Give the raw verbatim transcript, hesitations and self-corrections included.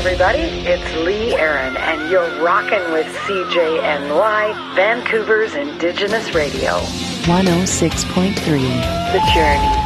everybody. It's Lee Aaron, and you're rocking with C J N Y, Vancouver's Indigenous Radio. one oh six point three. The Journey.